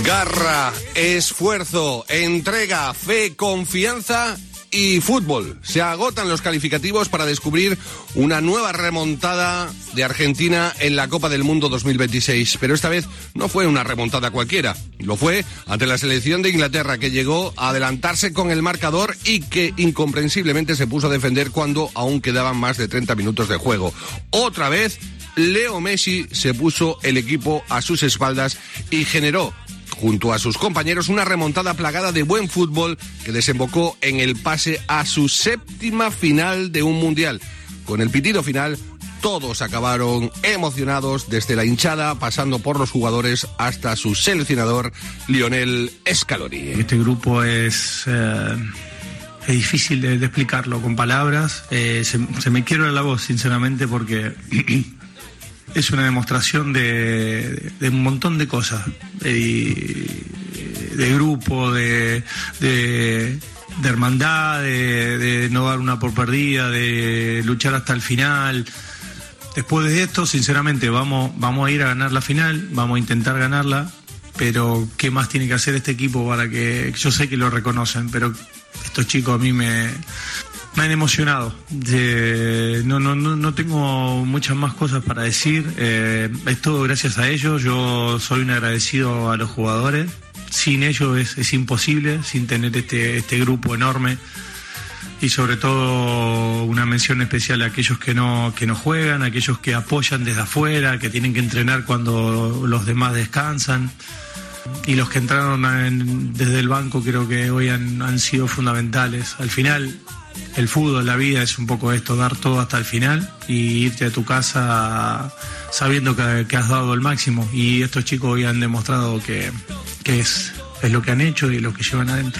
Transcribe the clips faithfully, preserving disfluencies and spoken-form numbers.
Garra, esfuerzo, entrega, fe, confianza y fútbol. Se agotan los calificativos para descubrir una nueva remontada de Argentina en la Copa del Mundo dos mil veintiséis. Pero esta vez no fue una remontada cualquiera. Lo fue ante la selección de Inglaterra, que llegó a adelantarse con el marcador y que incomprensiblemente se puso a defender cuando aún quedaban más de treinta minutos de juego. Otra vez, Leo Messi se puso el equipo a sus espaldas y generó, junto a sus compañeros, una remontada plagada de buen fútbol que desembocó en el pase a su séptima final de un mundial. Con el pitido final, todos acabaron emocionados, desde la hinchada, pasando por los jugadores hasta su seleccionador, Lionel Scaloni. Este grupo es, eh, es difícil de, de explicarlo con palabras. Eh, se, se me quiebra la voz, sinceramente, porque es una demostración de, de, de un montón de cosas, de, de grupo, de, de, de hermandad, de, de no dar una por perdida, de luchar hasta el final. Después de esto, sinceramente, vamos, vamos a ir a ganar la final, vamos a intentar ganarla, pero ¿qué más tiene que hacer este equipo para que...? Yo sé que lo reconocen, pero estos chicos a mí me... Me han emocionado. Eh, no, no, no, no tengo muchas más cosas para decir. Eh, es todo gracias a ellos. Yo soy un agradecido a los jugadores. Sin ellos es, es imposible, sin tener este, este grupo enorme. Y sobre todo una mención especial a aquellos que no, que no juegan, a aquellos que apoyan desde afuera, que tienen que entrenar cuando los demás descansan. Y los que entraron en, desde el banco creo que hoy han, han sido fundamentales. Al final, el fútbol, la vida es un poco esto, dar todo hasta el final y irte a tu casa sabiendo que, que has dado el máximo. Y estos chicos hoy han demostrado que, que es, es lo que han hecho y lo que llevan adentro.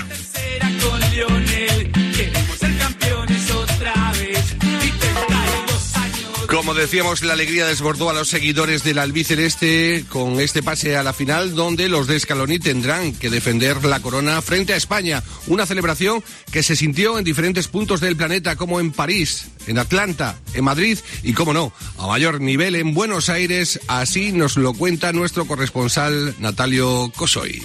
Como decíamos, la alegría desbordó a los seguidores del albiceleste con este pase a la final, donde los de Scaloni tendrán que defender la corona frente a España. Una celebración que se sintió en diferentes puntos del planeta, como en París, en Atlanta, en Madrid y, como no, a mayor nivel en Buenos Aires. Así nos lo cuenta nuestro corresponsal Natalio Cosoy.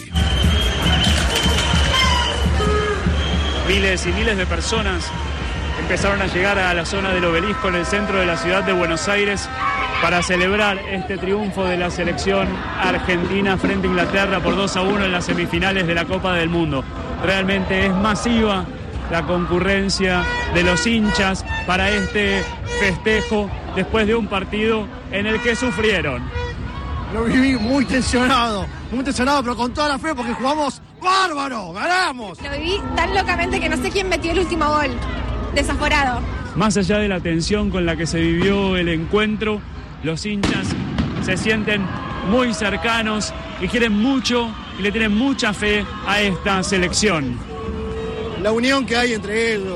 Miles y miles de personas empezaron a llegar a la zona del Obelisco en el centro de la ciudad de Buenos Aires para celebrar este triunfo de la selección argentina frente a Inglaterra por dos a uno en las semifinales de la Copa del Mundo. Realmente es masiva la concurrencia de los hinchas para este festejo después de un partido en el que sufrieron. Lo viví muy tensionado, muy tensionado, pero con toda la fe porque jugamos bárbaro, ganamos. Lo viví tan locamente que no sé quién metió el último gol. Desaforado. Más allá de la tensión con la que se vivió el encuentro, los hinchas se sienten muy cercanos y quieren mucho y le tienen mucha fe a esta selección. La unión que hay entre ellos,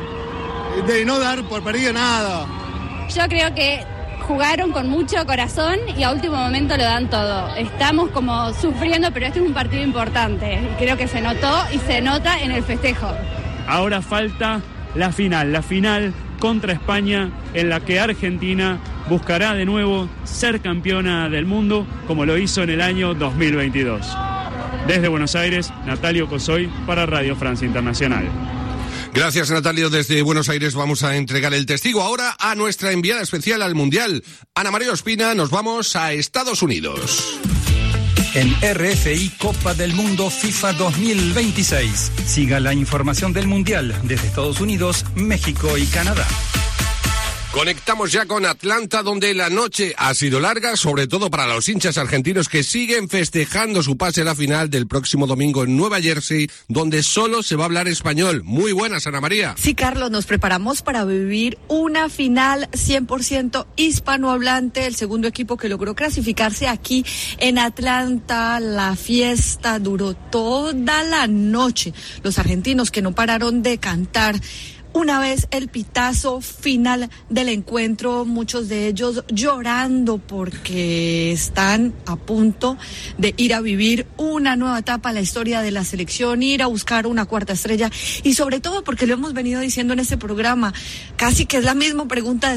de no dar por perdido nada. Yo creo que jugaron con mucho corazón y a último momento lo dan todo. Estamos como sufriendo, pero este es un partido importante. Creo que se notó y se nota en el festejo. Ahora falta la final, la final contra España, en la que Argentina buscará de nuevo ser campeona del mundo, como lo hizo en el año dos mil veintidós. Desde Buenos Aires, Natalio Cosoy para Radio Francia Internacional. Gracias, Natalio. Desde Buenos Aires vamos a entregar el testigo ahora a nuestra enviada especial al Mundial, Ana María Ospina. Nos vamos a Estados Unidos. En R F I Copa del Mundo FIFA dos mil veintiséis. Siga la información del Mundial desde Estados Unidos, México y Canadá. Conectamos ya con Atlanta, donde la noche ha sido larga, sobre todo para los hinchas argentinos que siguen festejando su pase a la final del próximo domingo en Nueva Jersey, donde solo se va a hablar español. Muy buenas, Ana María. Sí, Carlos, nos preparamos para vivir una final cien por ciento hispanohablante, el segundo equipo que logró clasificarse aquí en Atlanta. La fiesta duró toda la noche. Los argentinos que no pararon de cantar una vez el pitazo final del encuentro, muchos de ellos llorando porque están a punto de ir a vivir una nueva etapa en la historia de la selección, ir a buscar una cuarta estrella y sobre todo porque lo hemos venido diciendo en este programa, casi que es la misma pregunta de